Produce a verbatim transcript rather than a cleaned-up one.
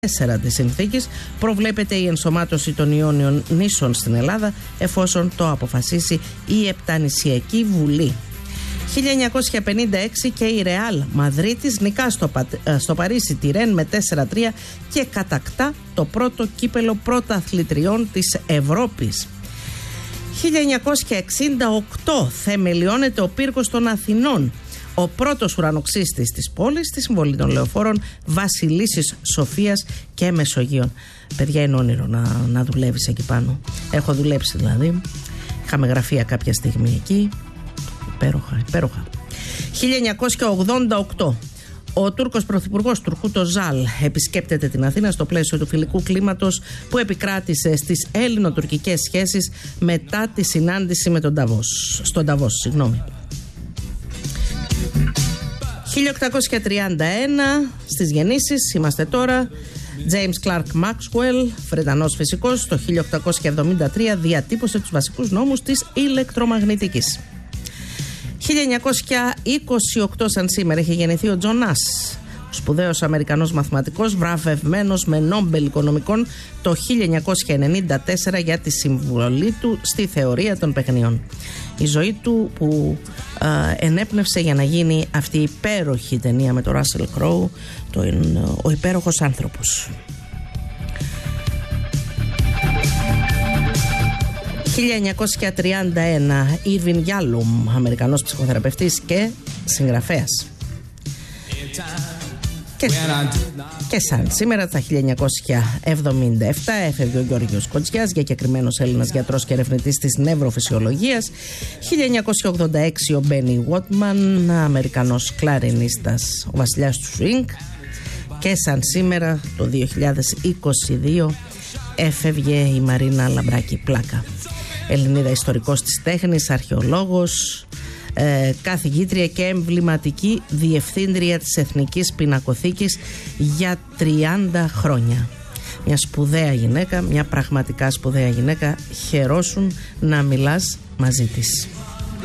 τέσσερα της συνθήκης προβλέπεται η ενσωμάτωση των Ιόνιων νήσων στην Ελλάδα εφόσον το αποφασίσει η Επτανησιακή Βουλή. χίλια εννιακόσια πενήντα έξι και η Ρεάλ Μαδρίτης νικά στο, Πα... στο Παρίσι τη Ρεν με τέσσερα τρία και κατακτά το πρώτο κύπελο πρωταθλητριών της Ευρώπης. χίλια εννιακόσια εξήντα οκτώ θεμελιώνεται ο πύργος των Αθηνών, ο πρώτος ουρανοξύστης της πόλης, στη συμβολή των λεωφόρων Βασιλίσσης Σοφίας και Μεσογείων. Παιδιά, είναι όνειρο να, να δουλεύεις εκεί πάνω. Έχω δουλέψει δηλαδή. Είχαμε γραφεία κάποια στιγμή εκεί. Υπέροχα, υπέροχα. χίλια εννιακόσια ογδόντα οκτώ. Ο Τούρκος Πρωθυπουργός Τουρκούτ Οσάλ επισκέπτεται την Αθήνα στο πλαίσιο του φιλικού κλίματος που επικράτησε στις έλληνο-τουρκικές σχέσεις μετά τη συνάντηση με τον Νταβός. Στον Νταβός, συγγνώμη. χίλια οκτακόσια τριάντα ένα στις γεννήσεις είμαστε τώρα. James Clerk Maxwell, Βρετανός φυσικός, το χίλια οκτακόσια εβδομήντα τρία διατύπωσε τους βασικούς νόμους της ηλεκτρομαγνητικής. χίλια εννιακόσια είκοσι οκτώ σαν σήμερα είχε γεννηθεί ο Τζον Νας, ο σπουδαίος Αμερικανός μαθηματικός, βραβευμένος με Νόμπελ Οικονομικών το χίλια εννιακόσια ενενήντα τέσσερα για τη συμβολή του στη θεωρία των παιχνιών. Η ζωή του που α, ενέπνευσε για να γίνει αυτή η υπέροχη ταινία με τον Ράσελ Κρόου, το, ο υπέροχος άνθρωπος. χίλια εννιακόσια τριάντα ένα Ήρβιν Γιάλουμ, Αμερικανός ψυχοθεραπευτής και συγγραφέας. Και, και σαν σήμερα, τα χίλια εννιακόσια εβδομήντα επτά, έφευγε ο Γιώργος Κοντζιάς, διακεκριμένος Έλληνας γιατρός και ερευνητής της νευροφυσιολογίας. χίλια εννιακόσια ογδόντα έξι ο Μπένι Βότμαν, Αμερικανός κλαρινίστας, ο βασιλιάς του swing. Και σαν σήμερα, το δύο χιλιάδες είκοσι δύο, έφευγε η Μαρίνα Λαμπράκη Πλάκα, Ελληνίδα ιστορικός της τέχνης, αρχαιολόγος, ε, καθηγήτρια και εμβληματική διευθύντρια της Εθνικής Πινακοθήκης για τριάντα χρόνια. Μια σπουδαία γυναίκα, μια πραγματικά σπουδαία γυναίκα. Χαιρόσουν να μιλάς μαζί της.